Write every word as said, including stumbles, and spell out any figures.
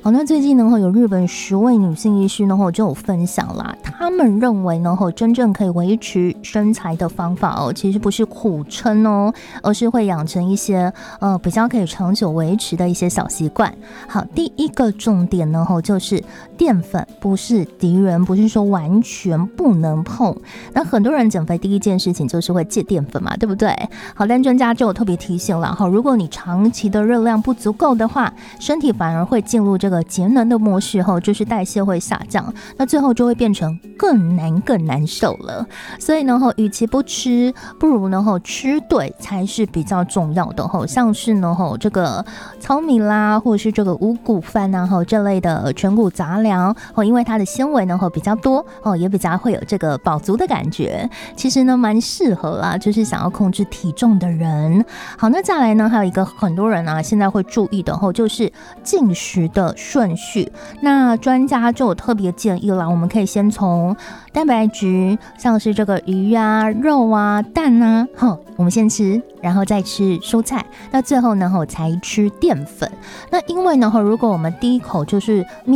好，那最近呢有日本十位女性医师呢就有分享啦，他们认为呢真正可以维持身材的方法哦，其实不是苦撑哦，而是会养成一些呃比较可以长久维持的一些小习惯。好，第一个重点呢就是淀粉不是敌人，不是说完全不能碰。那很多人减肥第一件事情就是会戒淀粉嘛，对不对？好，但专家就有特别提醒了，如果你长期的热量不足够的话，身体反而会进入这个节能的模式后，就是代谢会下降，那最后就会变成更难更难受了。所以呢，与其不吃，不如呢吃对才是比较重要的。像是呢这个糙米啦，或者是这个五谷饭啊这类的全谷杂粮，因为它的纤维呢比较多，也比较会有这个饱足的感觉，其实呢蛮适合啦，就是想要控制体重的人。好，那再来呢还有一个很多人啊现在会注意的就是进食的顺序。那专家就有特别建议啦，我们可以先从蛋白质，像是这个鱼啊、肉啊、蛋啊，我们先吃，然后再吃蔬菜，那最后呢才吃淀粉。那因为呢如果我们第一口就是